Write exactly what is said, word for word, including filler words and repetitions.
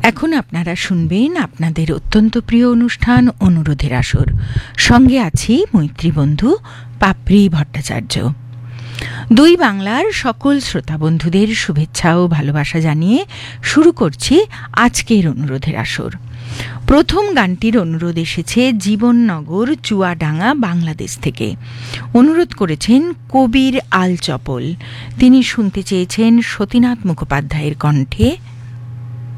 এখন আপনারা শুনবেন আপনাদের অত্যন্ত প্রিয় অনুষ্ঠান অনুরোধের আসর। সঙ্গে আছি মৈত্রী বন্ধু পাপড়ি ভট্টাচার্য। দুই বাংলার সকল শ্রোতা বন্ধুদের শুভেচ্ছা ও ভালোবাসা জানিয়ে শুরু করছি আজকের অনুরোধের আসর। প্রথম গানটির অনুরোধ এসেছে জীবননগর চুয়াডাঙ্গা, বাংলাদেশ থেকে। অনুরোধ করেছেন কবির আল চপল। তিনি শুনতে চেয়েছেন সতীনাথ মুখোপাধ্যায়ের কণ্ঠে